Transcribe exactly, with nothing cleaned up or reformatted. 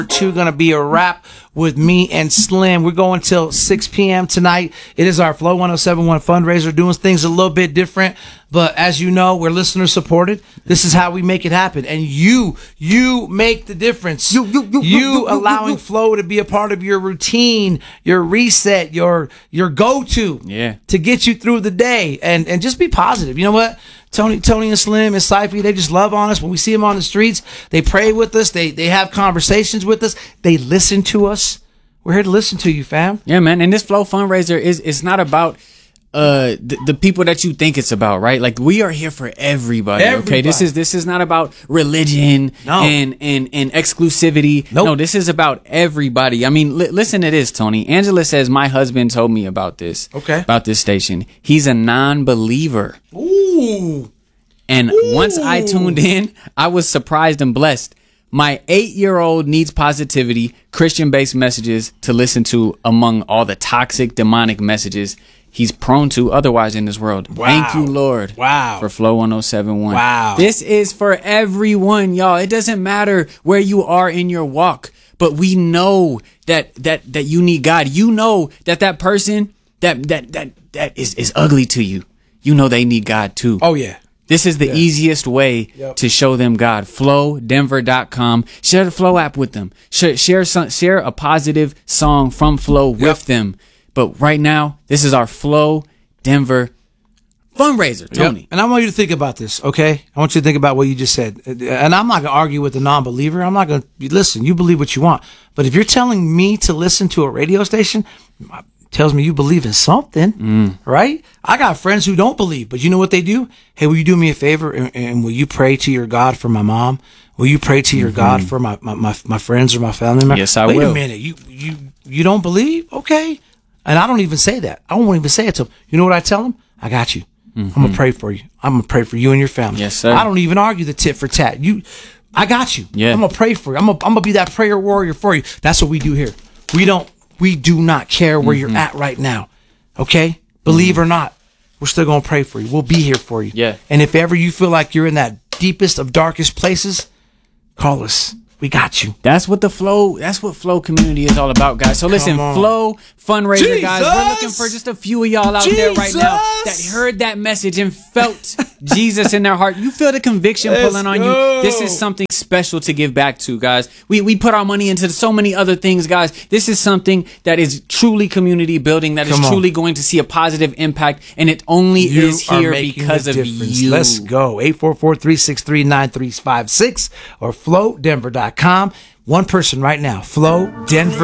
two gonna be a wrap with me and Slim. We're going till six p.m. tonight. It is our Flow one oh seven one fundraiser, doing things a little bit different. But as you know, we're listener supported. This is how we make it happen. And you, you make the difference. You, you, you, you, you allowing Flow to be a part of your routine, your reset, your your go-to yeah. to get you through the day. And, and just be positive. You know what? Tony, Tony and Slim and Cypher, they just love on us. When we see them on the streets, they pray with us. They they have conversations with us. They listen to us. We're here to listen to you, fam. Yeah, man. And this Flow fundraiser is it's not about uh the, the people that you think it's about, right? Like, we are here for everybody, everybody. Okay, this is this is not about religion no. and and and exclusivity. Nope. No, this is about everybody. I mean, li- listen to this, Tony. Angela says, my husband told me about this. Okay. About this station. He's a non-believer. Ooh. And Ooh. once I tuned in, I was surprised and blessed. My eight-year-old needs positivity, Christian-based messages to listen to among all the toxic, demonic messages he's prone to otherwise in this world. Wow. Thank you, Lord. Wow. For Flow one oh seven one. Wow. This is for everyone, y'all. It doesn't matter where you are in your walk, but we know that that that you need God. You know that that person that that that that is is ugly to you. You know they need God too. Oh, yeah. This is the yeah. easiest way yep. to show them God. flow denver dot com. Share the Flow app with them. Share share, some, share a positive song from Flow yep. with them. But right now, this is our Flow Denver fundraiser, Tony. Yep. And I want you to think about this, okay? I want you to think about what you just said. And I'm not going to argue with a non-believer. I'm not going to listen. You believe what you want. But if you're telling me to listen to a radio station, tells me you believe in something, mm. right? I got friends who don't believe, but you know what they do? Hey, will you do me a favor and, and will you pray to your God for my mom? Will you pray to your mm-hmm. God for my, my, my, my friends or my family members? Yes, I Wait will. Wait a minute. You, you, you don't believe? Okay. And I don't even say that. I won't even say it to them. You know what I tell them? I got you. Mm-hmm. I'm going to pray for you. I'm going to pray for you and your family. Yes, sir. I don't even argue the tit for tat. You, I got you. Yeah. I'm going to pray for you. I'm going I'm to be that prayer warrior for you. That's what we do here. We don't, we do not care where mm-hmm. you're at right now. Okay? Believe mm-hmm. or not, we're still going to pray for you. We'll be here for you. Yeah. And if ever you feel like you're in that deepest of darkest places, call us. We got you. That's what the Flow, that's what Flow community is all about, guys. So listen, Flow fundraiser, Jesus! guys. We're looking for just a few of y'all out Jesus! there right now that heard that message and felt Jesus in their heart. You feel the conviction Let's pulling on go. you. This is something special to give back to, guys. We we put our money into so many other things, guys. This is something that is truly community building, that Come is on. truly going to see a positive impact, and it only You is are here making because a of difference. you. Let's go. eight four four, three six three, nine three five six or flow denver dot com. One person right now. Flow Denver.